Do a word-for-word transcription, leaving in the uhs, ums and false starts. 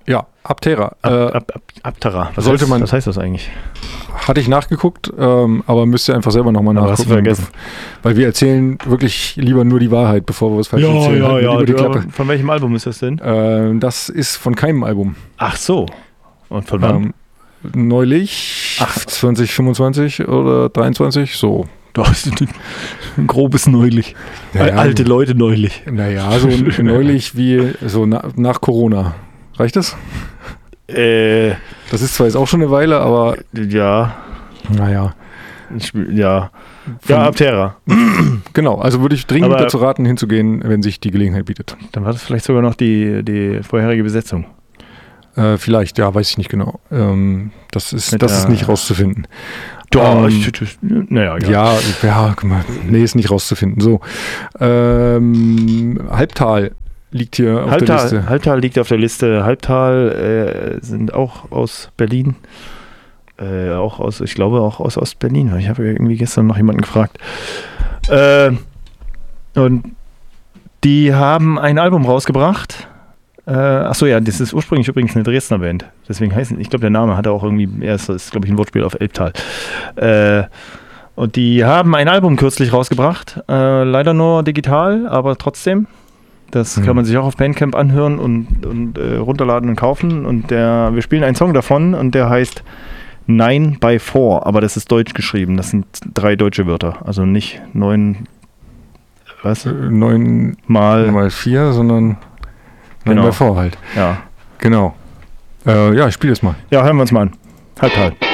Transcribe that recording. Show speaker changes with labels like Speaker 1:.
Speaker 1: Ja, Aptera.
Speaker 2: Ab,
Speaker 1: äh,
Speaker 2: ab, ab, Aptera. Was,
Speaker 1: sollte
Speaker 2: heißt,
Speaker 1: man-
Speaker 2: was heißt das eigentlich?
Speaker 1: Hatte ich nachgeguckt, ähm, aber müsst ihr einfach selber nochmal
Speaker 2: Aber hast du
Speaker 1: nachgucken.
Speaker 2: vergessen.
Speaker 1: Weil wir erzählen wirklich lieber nur die Wahrheit, bevor wir was falsch erzählen. Halten wir lieber die
Speaker 2: Du,
Speaker 1: Klappe.
Speaker 2: aber von welchem Album ist das denn?
Speaker 1: Ähm, das ist von keinem Album.
Speaker 2: Ach so. Und von wann?
Speaker 1: Ähm, neulich,
Speaker 2: Ach.
Speaker 1: zwanzig fünfundzwanzig oder dreiundzwanzig, so.
Speaker 2: Doch, ist ein, ein grobes neulich.
Speaker 1: Naja,
Speaker 2: Alte Leute neulich.
Speaker 1: Naja, so neulich wie so na, nach Corona. Reicht das?
Speaker 2: Äh,
Speaker 1: Das ist zwar jetzt auch schon eine Weile, aber
Speaker 2: ja.
Speaker 1: naja.
Speaker 2: Ich, ja.
Speaker 1: Von-
Speaker 2: Ja, Aptera.
Speaker 1: Genau, also würde ich dringend
Speaker 2: Aber-
Speaker 1: dazu raten, hinzugehen, wenn sich die Gelegenheit bietet.
Speaker 2: Dann war das vielleicht sogar noch die, die vorherige Besetzung.
Speaker 1: Äh, vielleicht, ja, weiß ich nicht genau. Ähm, das ist,
Speaker 2: Mit
Speaker 1: das ist
Speaker 2: der-
Speaker 1: nicht rauszufinden.
Speaker 2: Doch,
Speaker 1: Ähm,
Speaker 2: ich, ich, naja, egal.
Speaker 1: Ja, ja, guck mal, nee, ist nicht rauszufinden. So, ähm, Halbtal liegt hier auf der
Speaker 2: Halbtal,
Speaker 1: Liste.
Speaker 2: Halbtal liegt auf der Liste. Halbtal äh, sind auch aus Berlin. Äh, auch aus, ich glaube auch aus Ostberlin. Ich habe irgendwie gestern noch jemanden gefragt. Äh, und die haben ein Album rausgebracht. Äh, achso, ja, das ist ursprünglich übrigens eine Dresdner Band. Deswegen heißt ich glaube, der Name hat auch irgendwie, er ist, ist glaube ich, ein Wortspiel auf Elbtal. Äh, und die haben ein Album kürzlich rausgebracht. Äh, leider nur digital, aber trotzdem. Das
Speaker 1: Mhm.
Speaker 2: kann man sich auch auf Bandcamp anhören und, und äh, runterladen und kaufen. Und der, wir spielen einen Song davon und der heißt Nine by Four, aber das ist deutsch geschrieben. Das sind drei deutsche Wörter. Also nicht neun, was?
Speaker 1: Äh, Neun
Speaker 2: Mal.
Speaker 1: mal vier, sondern neun
Speaker 2: Genau.
Speaker 1: mal vor halt.
Speaker 2: Ja.
Speaker 1: Genau. Äh, ja, ich spiele es mal.
Speaker 2: Ja, hören wir uns mal an. Halbtal.